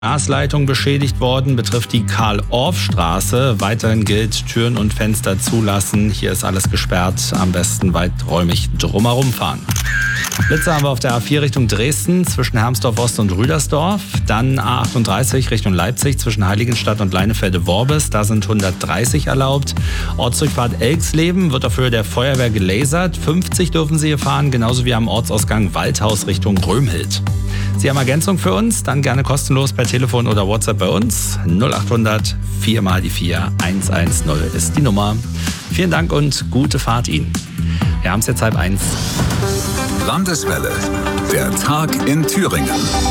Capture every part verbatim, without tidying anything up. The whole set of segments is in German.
Gasleitung beschädigt worden, betrifft die Karl-Orff-Straße. Weiterhin gilt Türen und Fenster zulassen. Hier ist alles gesperrt. Am besten weiträumig drumherum fahren. Blitzer haben wir auf der A vier Richtung Dresden zwischen Hermsdorf Ost und Rüdersdorf. Dann A achtunddreißig Richtung Leipzig zwischen Heiligenstadt und Leinefelde-Worbis. Da sind hundertdreißig erlaubt. Ortsdurchfahrt Elksleben wird auf Höhe der Feuerwehr gelasert. fünfzig dürfen Sie hier fahren, genauso wie am Ortsausgang Waldhaus Richtung Römhild. Sie haben Ergänzung für uns? Dann gerne kostenlos per Telefon oder WhatsApp bei uns. null achthundert vier mal die vier eins eins null ist die Nummer. Vielen Dank und gute Fahrt Ihnen. Wir haben es jetzt halb eins. Landeswelle, der Tag in Thüringen.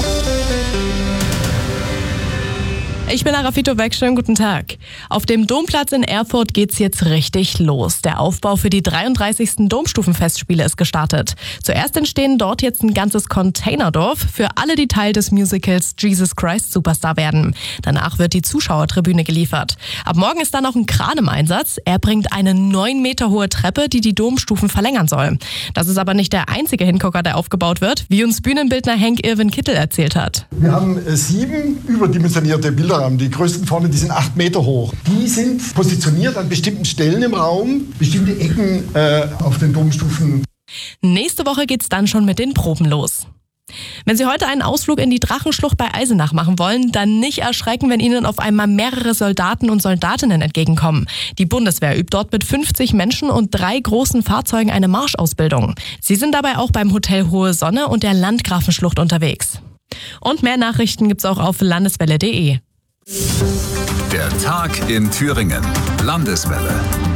Ich bin Arafito Beck, schönen guten Tag. Auf dem Domplatz in Erfurt geht's jetzt richtig los. Der Aufbau für die dreiunddreißigsten Domstufenfestspiele ist gestartet. Zuerst entstehen dort jetzt ein ganzes Containerdorf für alle, die Teil des Musicals Jesus Christ Superstar werden. Danach wird die Zuschauertribüne geliefert. Ab morgen ist dann noch ein Kran im Einsatz. Er bringt eine neun Meter hohe Treppe, die die Domstufen verlängern soll. Das ist aber nicht der einzige Hingucker, der aufgebaut wird, wie uns Bühnenbildner Henk Irwin Kittel erzählt hat. Wir haben äh, sieben überdimensionierte Bilder. Die größten vorne, die sind acht Meter hoch. Die sind positioniert an bestimmten Stellen im Raum, bestimmte Ecken äh, auf den Domstufen. Nächste Woche geht's dann schon mit den Proben los. Wenn Sie heute einen Ausflug in die Drachenschlucht bei Eisenach machen wollen, dann nicht erschrecken, wenn Ihnen auf einmal mehrere Soldaten und Soldatinnen entgegenkommen. Die Bundeswehr übt dort mit fünfzig Menschen und drei großen Fahrzeugen eine Marschausbildung. Sie sind dabei auch beim Hotel Hohe Sonne und der Landgrafenschlucht unterwegs. Und mehr Nachrichten gibt's auch auf landeswelle punkt de. Der Tag in Thüringen. Landeswelle.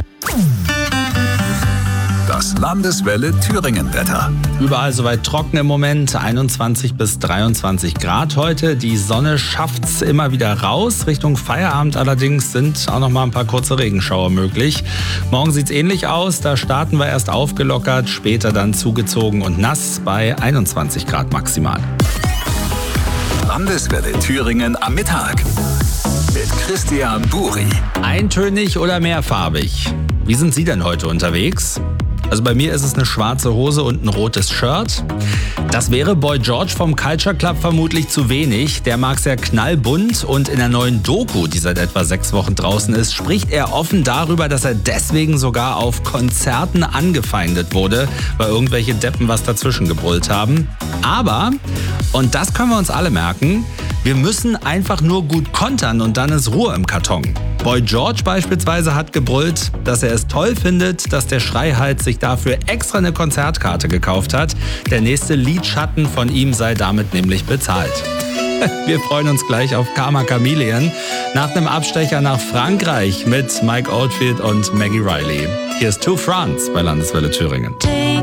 Das Landeswelle Thüringen-Wetter. Überall soweit trocken im Moment, einundzwanzig bis dreiundzwanzig Grad heute. Die Sonne schafft's immer wieder raus. Richtung Feierabend allerdings sind auch noch mal ein paar kurze Regenschauer möglich. Morgen sieht's ähnlich aus. Da starten wir erst aufgelockert, später dann zugezogen und nass bei einundzwanzig Grad maximal. Landeswelle Thüringen am Mittag. Mit Christian Buri. Eintönig oder mehrfarbig? Wie sind Sie denn heute unterwegs? Also bei mir ist es eine schwarze Hose und ein rotes Shirt. Das wäre Boy George vom Culture Club vermutlich zu wenig. Der mag sehr knallbunt und in der neuen Doku, die seit etwa sechs Wochen draußen ist, spricht er offen darüber, dass er deswegen sogar auf Konzerten angefeindet wurde, weil irgendwelche Deppen was dazwischen gebrüllt haben. Aber, und das können wir uns alle merken, wir müssen einfach nur gut kontern und dann ist Ruhe im Karton. Boy George beispielsweise hat gebrüllt, dass er es toll findet, dass der Schreihals sich dafür extra eine Konzertkarte gekauft hat. Der nächste Lidschatten von ihm sei damit nämlich bezahlt. Wir freuen uns gleich auf Karma Chameleon nach einem Abstecher nach Frankreich mit Mike Oldfield und Maggie Riley. Hier ist Two France bei Landeswelle Thüringen.